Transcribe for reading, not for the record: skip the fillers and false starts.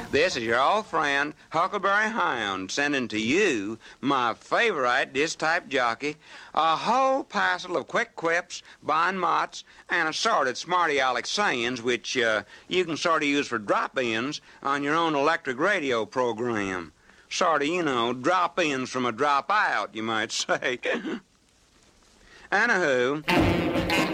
This is your old friend, Huckleberry Hound, sending to you, my favorite disc-type jockey, a whole passel of quick quips, bon mots, and assorted smarty-aleck sayings which you can sort of use for drop-ins on your own electric radio program. Sort of, you know, drop-ins from a drop-out, you might say. Anywho...